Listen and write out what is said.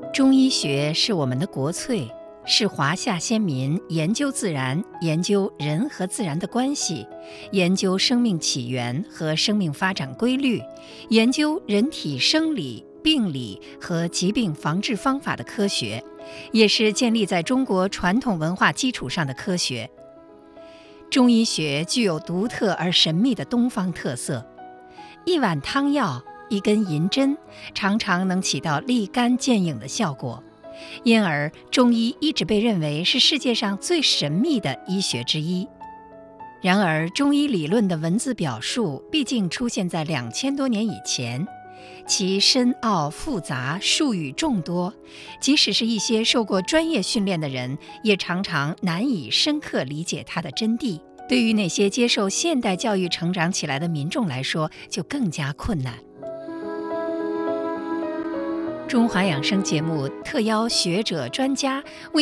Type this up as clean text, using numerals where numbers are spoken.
中医学是我们的国粹，是华夏先民研究自然、研究人和自然的关系，研究生命起源和生命发展规律，研究人体生理、病理和疾病防治方法的科学，也是建立在中国传统文化基础上的科学。中医学具有独特而神秘的东方特色，一碗汤药，一根银针，常常能起到立竿见影的效果，因而中医一直被认为是世界上最神秘的医学之一。然而，中医理论的文字表述毕竟出现在2000多年以前，其深奥复杂，术语众多，即使是一些受过专业训练的人，也常常难以深刻理解它的真谛。对于那些接受现代教育成长起来的民众来说，就更加困难。中华养生节目特邀学者专家为